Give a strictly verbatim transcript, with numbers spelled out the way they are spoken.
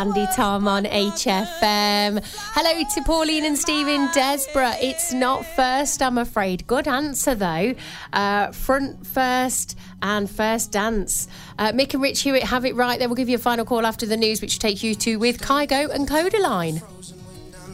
Andy Tom on H F M. Hello to Pauline and Stephen Desborough. It's not first, I'm afraid. Good answer, though. Uh, front first and first dance. Uh, Mick and Rich Hewitt have it right. They will give you a final call after the news, which will take you to with Kygo and Codaline.